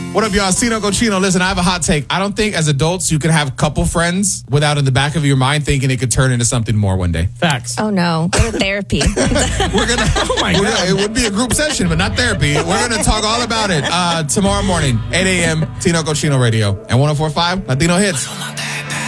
What up, y'all? Tino Cochino. Listen, I have a hot take. I don't think as adults you can have a couple friends without in the back of your mind thinking it could turn into something more one day. Facts. Oh, no. Go to therapy. We're gonna. Oh my God! It would be a group session, but not therapy. We're gonna talk all about it tomorrow morning, 8 a.m. Tino Cochino Radio and 104.5 Latino Hits.